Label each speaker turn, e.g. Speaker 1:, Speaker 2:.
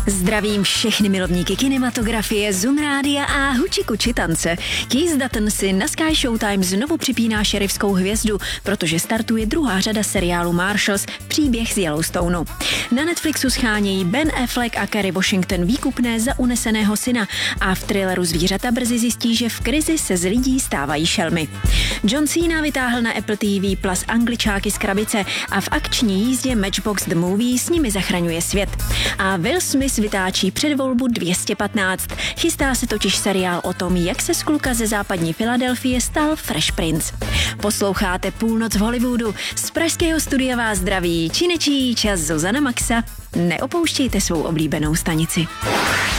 Speaker 1: Zdravím všechny milovníky kinematografie, Zoom rádia a huči tance. Keith Dutton si na Sky Showtime znovu připíná šerifskou hvězdu, protože startuje druhá řada seriálu Marshals, příběh z Yellowstoneu. Na Netflixu schánějí Ben Affleck a Kerry Washington výkupné za uneseného syna a v thrilleru Zvířata brzy zjistí, že v krizi se z lidí stávají šelmy. John Cena vytáhl na Apple TV Plus Angličáky z krabice a v akční jízdě Matchbox The Movie s nimi zachraňuje svět. A Will Smith vytáčí předvolbu 215. Chystá se totiž seriál o tom, jak se z kluka ze západní Filadelfie stal Fresh Prince. Posloucháte Půlnoc v Hollywoodu. Z pražského studia vás zdraví činečí čas Zuzana Maxa. Neopouštějte svou oblíbenou stanici.